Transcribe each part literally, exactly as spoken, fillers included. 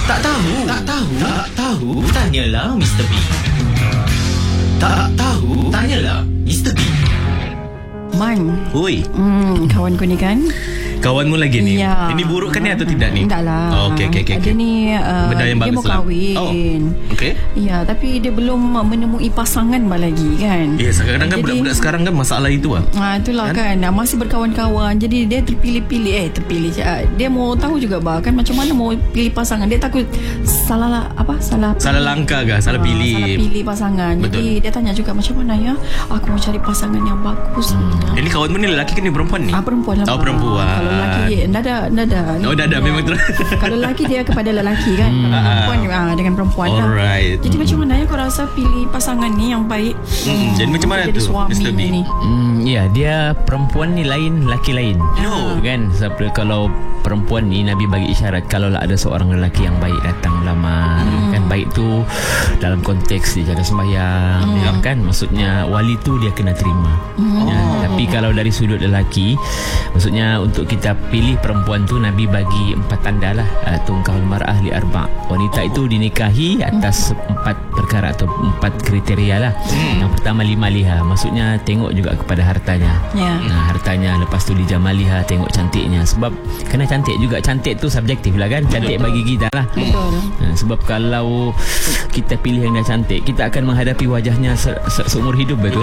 Tak tahu, tak tahu, tak tahu, tanyalah mister B. Tak tahu, tanyalah mister B. Man. Oi. Hmm, kawanku ni kan. Kawanmu lagi ni. Ya. Ini buruk kan ni atau tidak ni? Tak lah. Oh, okey okey okey. Dia ni uh, benda yang dia bagus mau lah. kahwin. Oh. Okey. Ya, tapi dia belum menemui pasangan lagi kan. Ya, yes, kadang-kadang kan Jadi, budak-budak sekarang kan masalah itu ah. Ah, itulah kan, kan masih berkawan-kawan. Jadi dia terpilih-pilih eh terpilih. Dia mau tahu juga bah kan macam mana mau pilih pasangan. Dia takut salah lah, apa? Salah Salah langkah ke? Salah ah, pilih. Salah pilih pasangan. Betul. Jadi dia tanya juga macam mana ya aku mau cari pasangan yang bagus. Hmm. Ini kawanmu ni lelaki kan ni perempuan ni? Ah, perempuan lah. Oh, perempuan. Kalau lelaki dia dah ada dah ada. Oh, dah ada memang terus. Kalau lelaki dia kepada lelaki kan. Hmm. Perempuan ah, dengan perempuan lah. Alright. Jadi macam mana ya kau rasa pilih pasangan ni yang baik? Hmm. Jadi macam mana jadi tu, suami mister B? ni. Hmm, ya, dia perempuan ni lain, lelaki lain. No. Kan? Sebab kalau perempuan ni Nabi bagi isyarat kalau lah ada seorang lelaki yang baik datang melamar. Hmm. Kan baik tu dalam konteks dia jaga sembahyang, hmm. ya, kan? Maksudnya wali tu dia kena terima. Hmm. Ya, tapi kalau dari sudut lelaki, maksudnya untuk kita pilih perempuan tu Nabi bagi empat tanda lah. Uh, tungkahul mar'ah li arba'. Wanita itu dinikahi atas empat perkara atau empat kriteria lah. Hmm. Yang pertama lima liha, maksudnya tengok juga kepada hartanya. Ya. Nah, hartanya, lepas tu lijamaliha, tengok cantiknya. Sebab kena cantik juga. Cantik tu subjektif lah kan. Cantik bagi kita lah. Betul. Nah, sebab kalau kita pilih yang dah cantik, kita akan menghadapi wajahnya se- se- seumur hidup, betul.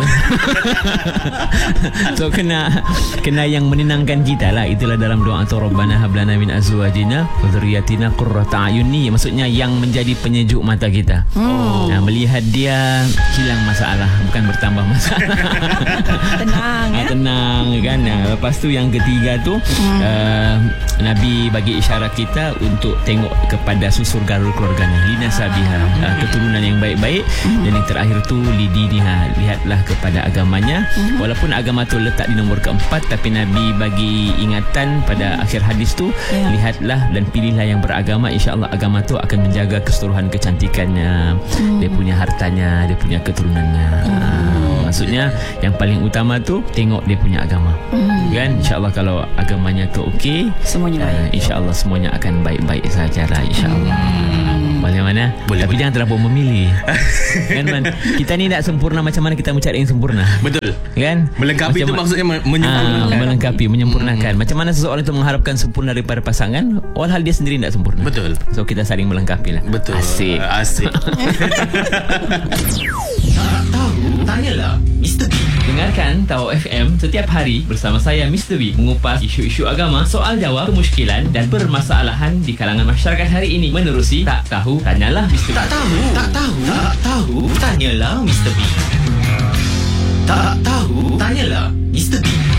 So kena kena yang menenangkan kita lah. Itulah dalam doa tu Rabbana hablana min azwajina wa dzurriyyatina qurrata a'yun, ni maksudnya yang menjadi penyejuk mata kita. Oh. Nah, melihat dia hilang masalah, bukan bertambah masalah. Tenang ya. Ah, tenang kan. Nah, lepas tu yang ketiga tu hmm. uh, Nabi bagi isyarat kita untuk tengok kepada susur garul keluarganya, linasabiha, uh, keturunan yang baik-baik. Hmm. Dan yang terakhir tu lidiniha, lihatlah kepada agamanya. Hmm. Walaupun agama tu letak di nombor keempat, tapi Nabi bagi ingatan pada akhir hadis tu, yeah. lihatlah dan pilihlah yang beragama, insya-Allah agama tu akan menjaga keseluruhan kecantikannya, hmm. dia punya hartanya, dia punya keturunannya. Hmm. Uh, maksudnya yang paling utama tu tengok dia punya agama. Hmm. Kan, insya-Allah kalau agamanya tu okey, semuanya baik. Uh, insya-Allah semuanya akan baik-baik saja lah, insya-Allah. Hmm. Bagaimana? Boleh, tapi boleh. jangan terlalu memilih. Kan man, kita ni tak sempurna, macam mana kita mencari yang sempurna? Betul. Kan? Melengkapi macam itu maksudnya menyempurnakan. Ah, melengkapi, menyempurnakan. Hmm. Macam mana seseorang itu mengharapkan sempurna daripada pasangan, walhal dia sendiri tidak sempurna. Betul. So kita saling melengkapi lah. Betul. Asik. Uh, asik. Tak tahu, tanyalah mister B. Dengarkan Tahu F M setiap hari bersama saya mister B mengupas isu-isu agama, soal jawab, kemusykilan dan permasalahan di kalangan masyarakat hari ini menerusi Tak Tahu Tanyalah mister B. Tak tahu, tak tahu, tak tahu, tanyalah mister B. Tak tahu, tanyalah